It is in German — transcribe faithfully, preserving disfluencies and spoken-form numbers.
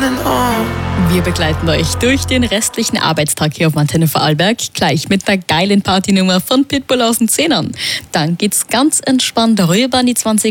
Wir begleiten euch durch den restlichen Arbeitstag hier auf Antenne Vorarlberg, gleich mit einer geilen Partynummer von Pitbull aus den Zehnern. Dann geht's ganz entspannt rüber an die zwanzig